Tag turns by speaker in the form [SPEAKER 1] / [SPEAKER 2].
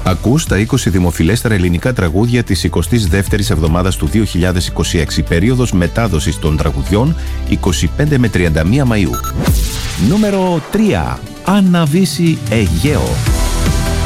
[SPEAKER 1] Ακούς τα 20 δημοφιλέστερα ελληνικά τραγούδια της 22ης εβδομάδας του 2026, περίοδος μετάδοσης των τραγουδιών 25 με 31 Μαΐου. Νούμερο 3. Αναβήσει Αιγαίο.